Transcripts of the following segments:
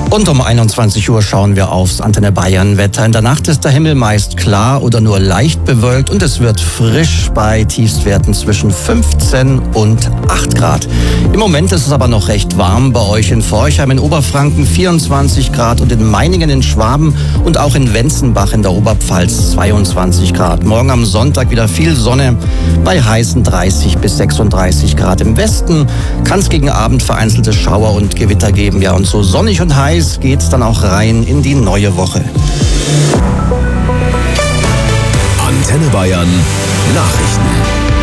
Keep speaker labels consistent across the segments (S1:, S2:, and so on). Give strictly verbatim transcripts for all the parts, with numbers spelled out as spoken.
S1: Und um einundzwanzig Uhr schauen wir aufs Antenne Bayern Wetter. In der Nacht ist der Himmel meist klar oder nur leicht bewölkt und es wird frisch bei Tiefstwerten zwischen fünfzehn und acht Grad. Im Moment ist es aber noch recht warm bei euch in Forchheim in Oberfranken vierundzwanzig Grad und in Meiningen in Schwaben und auch in Wenzenbach in der Oberpfalz zweiundzwanzig Grad. Morgen am Sonntag wieder viel Sonne bei heißen dreißig bis sechsunddreißig Grad. Im Westen kann es gegen Abend vereinzelte Schauer und Gewitter geben. Ja, und so sonnig und heiß geht's dann auch rein in die neue Woche.
S2: Antenne Bayern Nachrichten.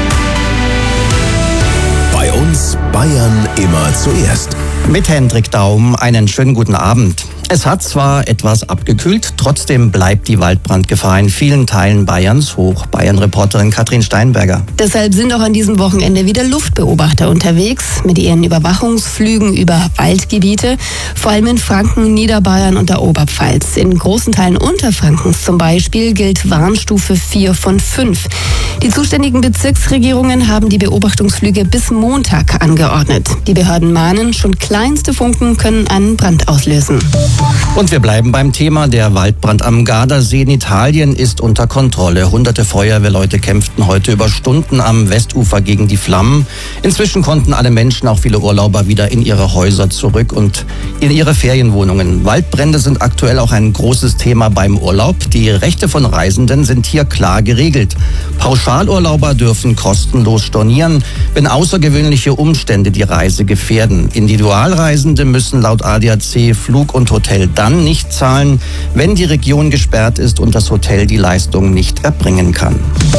S2: Bei uns Bayern immer zuerst.
S1: Mit Hendrik Daum einen schönen guten Abend. Es hat zwar etwas abgekühlt, trotzdem bleibt die Waldbrandgefahr in vielen Teilen Bayerns hoch. Bayern-Reporterin Katrin Steinberger.
S3: Deshalb sind auch an diesem Wochenende wieder Luftbeobachter unterwegs mit ihren Überwachungsflügen über Waldgebiete, vor allem in Franken, Niederbayern und der Oberpfalz. In großen Teilen Unterfrankens zum Beispiel gilt Warnstufe vier von fünf. Die zuständigen Bezirksregierungen haben die Beobachtungsflüge bis Montag angeordnet. Die Behörden mahnen, schon kleinste Funken können einen Brand auslösen.
S1: Und wir bleiben beim Thema. Der Waldbrand am Gardasee in Italien ist unter Kontrolle. Hunderte Feuerwehrleute kämpften heute über Stunden am Westufer gegen die Flammen. Inzwischen konnten alle Menschen, auch viele Urlauber, wieder in ihre Häuser zurück und in ihre Ferienwohnungen. Waldbrände sind aktuell auch ein großes Thema beim Urlaub. Die Rechte von Reisenden sind hier klar geregelt. Pauschalurlauber dürfen kostenlos stornieren, wenn außergewöhnliche Umstände die Reise gefährden. Individualreisende müssen laut A D A C Flug und Hotel dann nicht zahlen, wenn die Region gesperrt ist und das Hotel die Leistung nicht erbringen kann.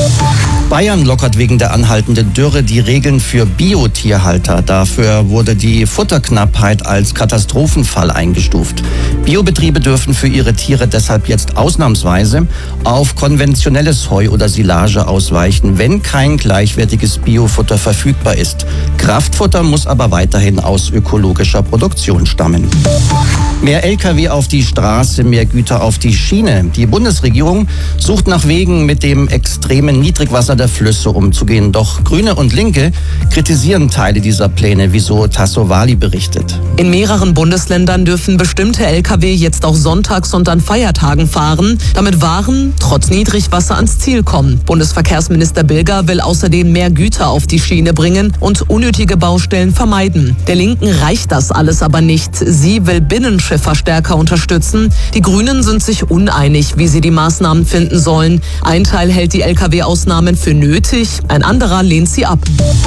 S1: Bayern lockert wegen der anhaltenden Dürre die Regeln für Biotierhalter. Dafür wurde die Futterknappheit als Katastrophenfall eingestuft. Biobetriebe dürfen für ihre Tiere deshalb jetzt ausnahmsweise auf konventionelles Heu oder Silage ausweichen, wenn kein gleichwertiges Biofutter verfügbar ist. Kraftfutter muss aber weiterhin aus ökologischer Produktion stammen. Mehr L K W auf die Straße, mehr Güter auf die Schiene. Die Bundesregierung sucht nach Wegen, mit dem extremen Niedrigwasser der Flüsse umzugehen. Doch Grüne und Linke kritisieren Teile dieser Pläne, wie so Tasso Wali berichtet.
S4: In mehreren Bundesländern dürfen bestimmte L K W jetzt auch sonntags und an Feiertagen fahren, damit Waren trotz Niedrigwasser ans Ziel kommen. Bundesverkehrsminister Bilger will außerdem mehr Güter auf die Schiene bringen und unnötige Baustellen vermeiden. Der Linken reicht das alles aber nicht. Sie will Binnenschiffer stärker unterstützen. Die Grünen sind sich uneinig, wie sie die Maßnahmen finden sollen. Ein Teil hält die L K W-Ausnahmen für nötig, ein anderer lehnt sie ab.